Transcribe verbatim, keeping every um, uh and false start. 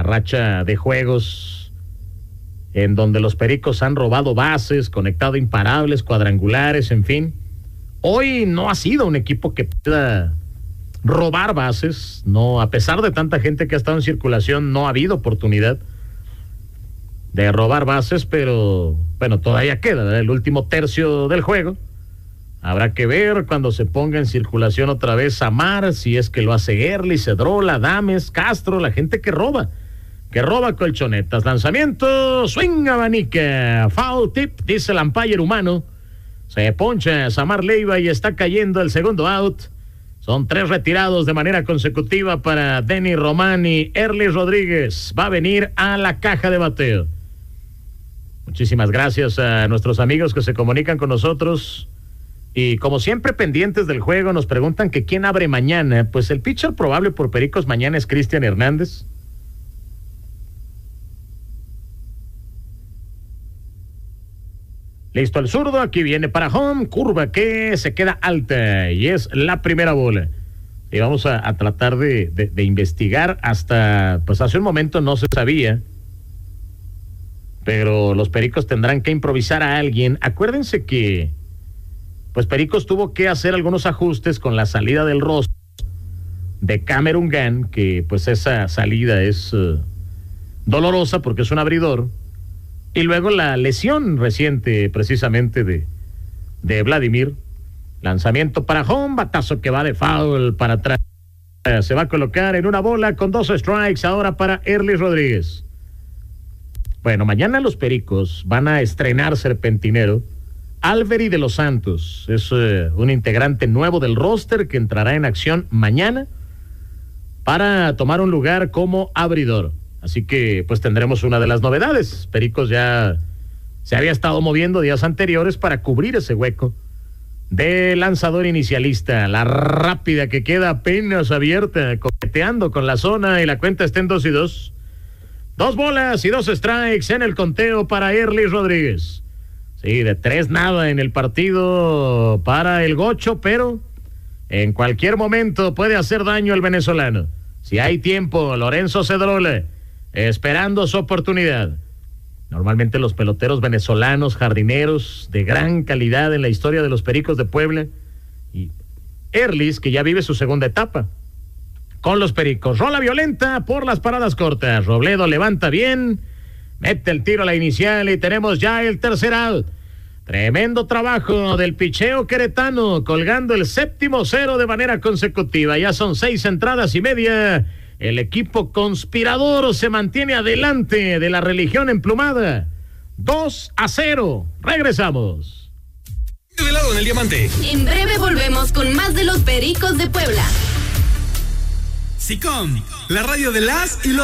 la racha de juegos en donde los Pericos han robado bases, conectado imparables, cuadrangulares, en fin. Hoy no ha sido un equipo que pueda robar bases, no, a pesar de tanta gente que ha estado en circulación, no ha habido oportunidad de robar bases, pero bueno, todavía queda, ¿verdad? El último tercio del juego. Habrá que ver cuando se ponga en circulación otra vez Samar, si es que lo hace Early, Cedrola, Dames, Castro, la gente que roba, que roba colchonetas. Lanzamiento, swing, abanica, foul tip, dice el umpire humano. Se poncha Samar Leiva y está cayendo el segundo out. Son tres retirados de manera consecutiva para Denny Román y Early Rodríguez. Va a venir a la caja de bateo. Muchísimas gracias a nuestros amigos que se comunican con nosotros. Y como siempre, pendientes del juego, nos preguntan que quién abre mañana. Pues el pitcher probable por Pericos mañana es Cristian Hernández. Listo el zurdo, aquí viene para home, curva que se queda alta y es la primera bola. Y vamos a, a tratar de, de, de investigar hasta, pues hace un momento no se sabía, pero los Pericos tendrán que improvisar a alguien. Acuérdense que, pues Pericos tuvo que hacer algunos ajustes con la salida del roster de Cameron Gann, que pues esa salida es uh, dolorosa porque es un abridor. Y luego la lesión reciente precisamente de, de Vladimir. Lanzamiento para home, batazo que va de foul para atrás. Se va a colocar en una bola con dos strikes ahora para Early Rodríguez. Bueno, mañana los Pericos van a estrenar serpentinero. Alveri de los Santos es uh, un integrante nuevo del roster que entrará en acción mañana para tomar un lugar como abridor. Así que pues tendremos una de las novedades. Pericos ya se había estado moviendo días anteriores para cubrir ese hueco de lanzador inicialista. La rápida que queda apenas abierta, coqueteando con la zona y la cuenta está en dos y dos. Dos bolas y dos strikes en el conteo para Early Rodríguez. Sí, de tres nada en el partido para el Gocho, pero en cualquier momento puede hacer daño el venezolano. Si hay tiempo, Lorenzo Cedrola esperando su oportunidad. Normalmente los peloteros venezolanos, jardineros de gran calidad en la historia de los Pericos de Puebla, y Erlis, que ya vive su segunda etapa con los Pericos. Rola violenta por las paradas cortas. Robledo levanta bien, mete el tiro a la inicial y tenemos ya el tercer out. Tremendo trabajo del picheo queretano, colgando el séptimo cero de manera consecutiva. Ya son seis entradas y media. El equipo conspirador se mantiene adelante de la religión emplumada. dos a cero. Regresamos. De lado en el diamante. En breve volvemos con más de los Pericos de Puebla. SICOM, la radio de las y los